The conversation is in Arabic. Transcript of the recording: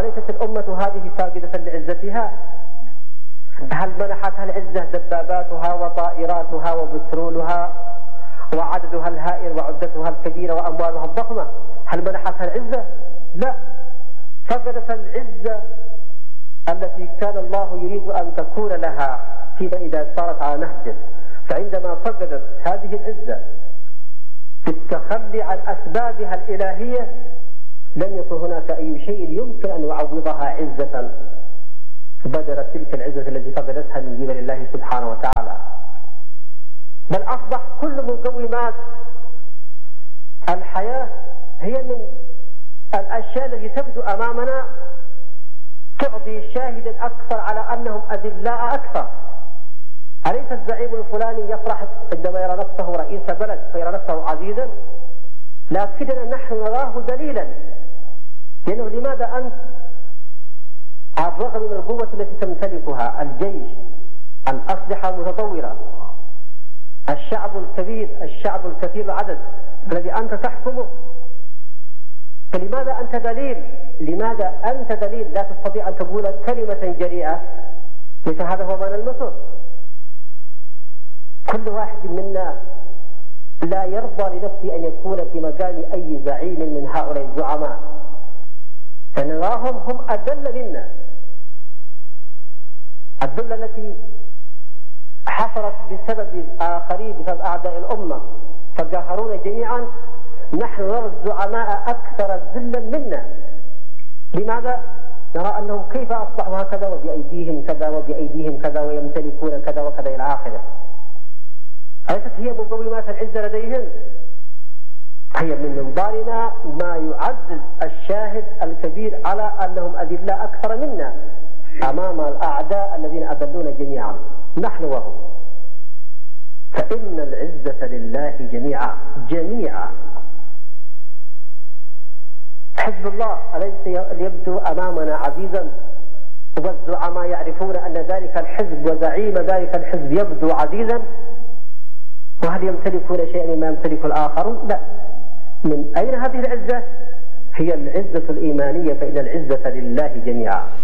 أوليست الأمة هذه ساجدة لعزتها؟ هل منحتها العزة دباباتها وطائراتها وبترولها وعددها الهائل وعدتها الكبيرة وأموالها الضخمة؟ هل منحتها العزة؟ لا، فقدت العزة التي كان الله يريد أن تكون لها فيما إذا صارت على نهجه. فعندما فقدت هذه العزة بالتخلي عن أسبابها الإلهية لم يكن هناك أي شيء يمكن أن يعوضها عزة بدل تلك العزة التي فقدتها من قبل الله سبحانه وتعالى. بل أصبح كل مقومات الحياة هي من الأشياء التي تبدو أمامنا تعطي شاهدا أكثر على أنهم أذلاء أكثر. أليس الزعيم الفلاني يفرح عندما يرى نفسه رئيس بلد فيرى نفسه عزيزا؟ لكننا نحن نراه ذليلا. لأنه لماذا أنت على الرغم من القوة التي تمتلكها، الجيش، الأسلحة المتطورة، الشعب الكبير، الشعب الكثير العدد الذي أنت تحكمه، فلماذا أنت ذليل؟ لماذا أنت ذليل لا تستطيع أن تقول كلمة جريئة؟ ليس هذا هو معنى النصر. كل واحد منا لا يرضى لنفسه أن يكون في مقام أي زعيم من هؤلاء الزعماء، فنراهم هم أذل منا. الذلة التي حصلت بسبب الآخرين، بسبب أعداء الأمة فقهرونا جميعا، نحن نرى الزعماء أكثر ذلا منا. لماذا؟ نرى أنهم كيف أصبحوا هكذا وبأيديهم كذا وبأيديهم كذا ويمتلكون كذا وكذا إلى آخره. أليست هي مقومات العزة لديهم؟ هي من منظارنا ما يعزز الشاهد الكبير على أنهم أذلاء أكثر منا أمام الأعداء الذين أذلونا جميعا نحن وهم. فإن العزة لله جميعا. حزب الله أليس يبدو أمامنا عزيزا؟ والزعماء يعرفون أن ذلك الحزب وزعيم ذلك الحزب يبدو عزيزا؟ وهل يمتلكون شيئا مما يمتلك الآخرون؟ لا. من أين هذه العزة؟ هي العزة الإيمانية، فإن العزة لله جميعا.